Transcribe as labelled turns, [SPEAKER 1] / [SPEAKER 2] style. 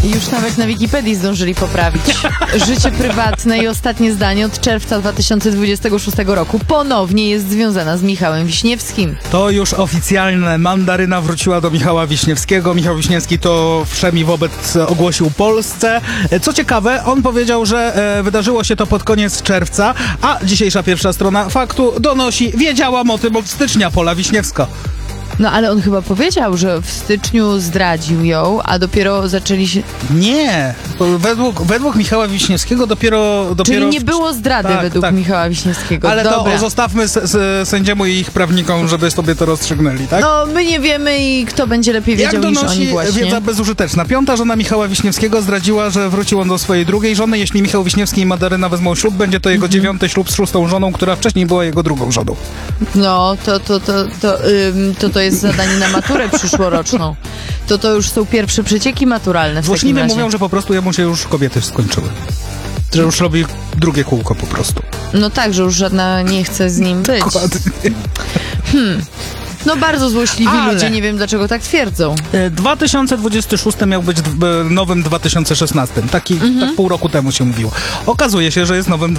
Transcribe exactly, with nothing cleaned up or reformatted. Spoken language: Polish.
[SPEAKER 1] Już nawet na Wikipedii zdążyli poprawić. Życie prywatne i ostatnie zdanie od czerwca dwa tysiące dwudziestego szóstego roku ponownie jest związana z Michałem Wiśniewskim.
[SPEAKER 2] To już oficjalne. Mandaryna wróciła do Michała Wiśniewskiego. Michał Wiśniewski to wszemi wobec ogłosił Polsce. Co ciekawe, on powiedział, że e, wydarzyło się to pod koniec czerwca, a dzisiejsza pierwsza strona Faktu donosi: wiedziałam o tym od stycznia, Pola Wiśniewska.
[SPEAKER 1] No ale on chyba powiedział, że w styczniu zdradził ją, a dopiero zaczęli się...
[SPEAKER 2] Nie, według, według Michała Wiśniewskiego dopiero... dopiero
[SPEAKER 1] Czyli nie było zdrady
[SPEAKER 2] tak,
[SPEAKER 1] według
[SPEAKER 2] tak.
[SPEAKER 1] Michała Wiśniewskiego.
[SPEAKER 2] Ale
[SPEAKER 1] Dobra.
[SPEAKER 2] to zostawmy s- s- sędziemu i ich prawnikom, żeby sobie to rozstrzygnęli, tak?
[SPEAKER 1] No, my nie wiemy i kto będzie lepiej
[SPEAKER 2] Jak
[SPEAKER 1] wiedział niż oni
[SPEAKER 2] donosi
[SPEAKER 1] właśnie.
[SPEAKER 2] wiedza bezużyteczna. Piąta żona Michała Wiśniewskiego zdradziła, że wrócił on do swojej drugiej żony. Jeśli Michał Wiśniewski i Mandaryna wezmą ślub, będzie to jego dziewiąty ślub z szóstą żoną, która wcześniej była jego drugą żoną.
[SPEAKER 1] No, to to, to, to, ym, to to jest zadanie na maturę przyszłoroczną. To to już są pierwsze przecieki maturalne w takim
[SPEAKER 2] Złośliwie
[SPEAKER 1] razie.
[SPEAKER 2] mówią, że po prostu jemu się już kobiety skończyły. Że już robi drugie kółko po prostu.
[SPEAKER 1] No tak, że już żadna nie chce z nim być.
[SPEAKER 2] Dokładnie.
[SPEAKER 1] No bardzo złośliwi
[SPEAKER 2] Ale-
[SPEAKER 1] ludzie, nie wiem dlaczego tak twierdzą.
[SPEAKER 2] E, dwa tysiące dwudziesty szósty miał być d- b- nowym dwa tysiące szesnastym. Taki, tak pół roku temu się mówiło. Okazuje się, że jest nowym